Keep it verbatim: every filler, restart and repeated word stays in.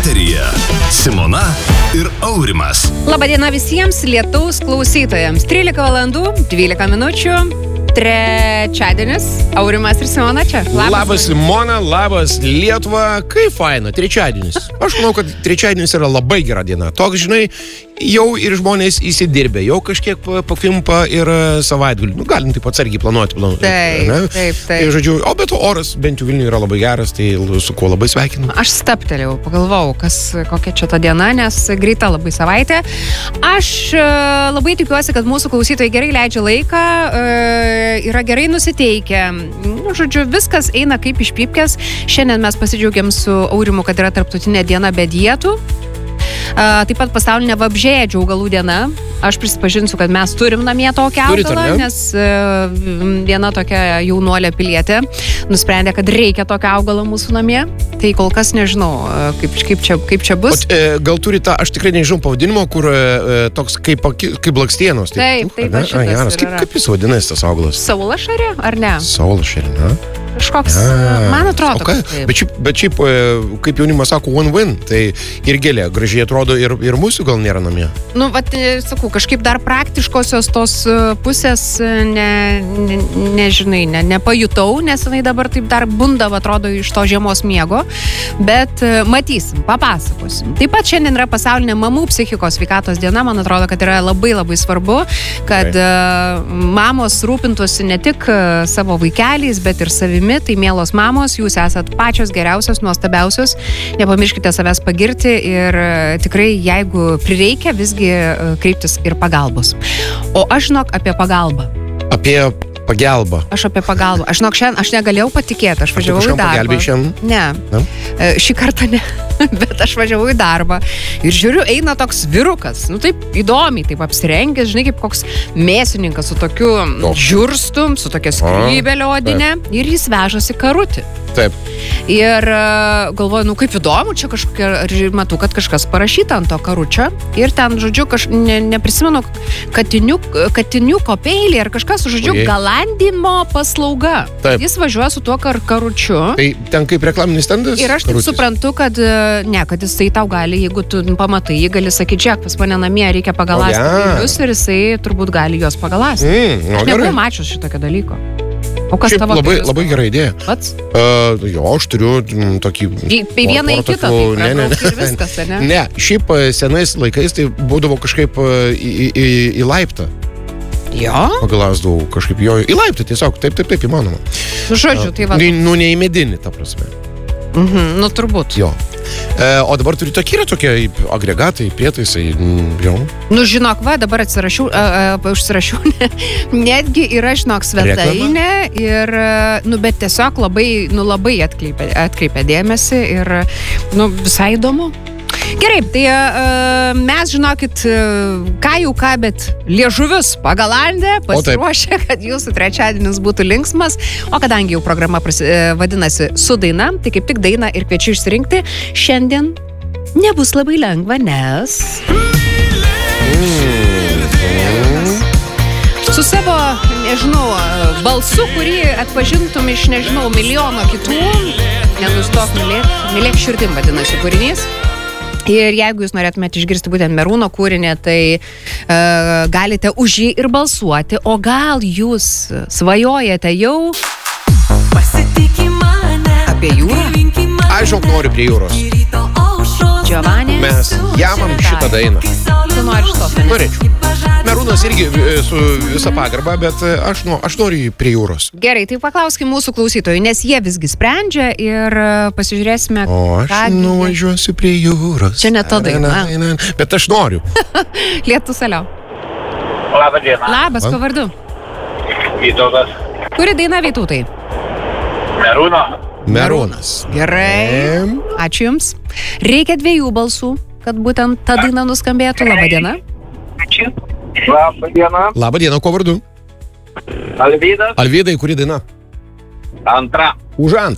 Eteryje Simona ir Aurimas. Labadiena visiems lietaus klausytojams. trylika valandų, dvylika minučių. Trečiadienis. Aurimas ir Simona čia. Labas, labas Simona, labas Lietuva. Kaip faina, trečiadienis. Aš manau, kad trečiadienis yra labai gera diena. Toks, žinai, jau ir žmonės įsidirbė, jau kažkiek pakvimpa ir savaitgalį. Nu, galim taip atsargiai planuoti. planuoti taip, ne? taip, taip. Tai, žodžiu, o bet oras bent jau Vilniuje yra labai geras, tai su kuo labai sveikinu. Aš staptelėjau, pagalvojau, kas, kokia čia ta diena, nes greita labai savaitė. Aš labai tikiuosi, kad mūsų klausytojai gerai leidžia laiką, yra gerai nusiteikę. Nu, žodžiu, viskas eina kaip iš pypkės. Šiandien mes pasidžiaugiam su Aurimu, kad yra tarptautinė diena be dietų. Uh, taip pat pasaulinė vabzdžiaėdžių augalų diena. Aš prisipažinsiu, kad mes turim namie tokią augalą, nes uh, viena tokia jaunuolė pilietė nusprendė, kad reikia tokio augalo mūsų namie. Tai kol kas nežinau, uh, kaip, kaip, čia, kaip čia bus. O, e, gal turi tą, aš tikrai nežinau pavadinimo, kur e, toks kaip, kaip blakstienos. Taip, taip, taip šitas A, kaip, kaip jis vadinasi tas augalas? Saulašarė, ar ne? Saulašarė, ne? Kažkoks, A, man atrodo, okay. kad bet, šiaip, bet šiaip, kaip jaunimas sako, one-win, tai ir gėlė, gražiai atrodo, ir, ir mūsų gal nėra namie. Nu, vat, sakau, kažkaip dar praktiškosios tos pusės ne, ne, nežinai, ne, nepajutau, nes jinai dabar taip dar bundava, atrodo, iš to žiemos miego, bet matysim, papasakosim. Taip pat šiandien yra pasaulinė mamų psichikos sveikatos diena, man atrodo, kad yra labai labai svarbu, kad okay. mamos rūpintųsi ne tik savo vaikeliais, bet ir savimi. Tai mielos mamos, jūs esat pačios geriausios, nuostabiausios. Nepamirškite savęs pagirti ir tikrai, jeigu prireikia, visgi kreiptis ir pagalbos. O aš žinok apie pagalbą. Apie pagalbą. Aš apie pagalbą. Aš žinok, šiandien aš negalėjau patikėti. Aš važiavau į darbą. Ne. ne. Šį kartą ne. Bet aš važiavau į darbą ir žiūriu, eina toks vyrukas, nu taip įdomiai, taip apsirengęs, žinai, kaip koks mėsininkas su tokiu oh. žiurstu, su tokia skrybelio odinė ir jis vežasi karutį. Taip. Ir galvoju, nu kaip įdomu, čia kažkokia, ir matau, kad kažkas parašyta ant to karučio ir ten, žodžiu, kaž, ne, neprisimenu, katiniuk, katiniuko peilį ar kažkas, žodžiu, Ojei. galandimo paslauga. Taip. Jis važiuoja su tuo kar, karučiu. Tai ten kaip reklaminis stendas? Ir aš taip karutis. suprantu, kad ne, kad jisai tau gali, jeigu tu pamatai, jį gali sakyti, žiūrėk, pas mane namie reikia pagaląsti peilius ir jisai turbūt gali juos pagaląsti. Mm, no, aš nebuvau mačius šitokio dalyko. O kas Šiaip tavo labai, labai gera idėja. Pats? Uh, jo, aš turiu m, tokį... Tai vieną į kitą, tai ne, ne, ne. ir viskas, ne? Ne, šiaip senais laikais tai būdavo kažkaip į, į, į laiptą. Jo? Pagalasdavau kažkaip jo į laiptą, tiesiog taip, taip, taip įmanoma. Nu, žodžiu, tai va. Nu, ne į medinį, ta prasme. Mhm, nu, turbūt. Jo. E, o dabar turi tokie, yra tokie agregatai, prietaisai, jau. Nu, žinok, va, dabar atsirašiau, uh, uh, užsirašiau, ne, netgi yra, žinok, svetainė ir, nu, bet tiesiog labai, nu, labai atkreipia, atkreipia dėmesį ir, nu, visai įdomu. Gerai, tai uh, mes, žinokit, uh, ką jau ką, bet liežuvius pagalandę, pasiruošę, kad jūsų trečiadienis būtų linksmas, o kadangi jau programa prasi, uh, vadinasi Su daina, tai kaip tik dainą ir kviečiu išsirinkti, šiandien nebus labai lengva, nes... Su savo, nežinau, balsu, kurį atpažintum iš, nežinau, milijono kitų, nenustok mylėk, mylėk širdim vadinasi kūrinys. Ir jeigu jūs norėtumėte išgirsti būtent Merūno kūrinį, tai uh, galite už jį ir balsuoti. O gal jūs svajojate jau apie jūrą? Aš žinok noriu prie jūros. Giovanni? Mes jamam šitą dainą. Tu nori šitos? Norėčiau. Merūnas irgi su visa pagarba, bet aš, nu, aš noriu prie jūros. Gerai, tai paklauskim mūsų klausytojų, nes jie visgi sprendžia ir pasižiūrėsime, o aš ką... nuvažiuosiu prie jūros. Čia ne ta daina. Bet aš noriu. Lietus, alio. Labą dieną. Labas, kuo vardu? Vytautas. Kuri daina, Vytautai? Merūno. Merūnas. Gerai, ačiū Jums. Reikia dviejų balsų, kad būtent ta daina nuskambėtų. Labą dieną. Ačiū. Labą dieną. Labą dieną, kuo vardu? Alvydas. Alvydai, kuri daina? Antra. Už antrą.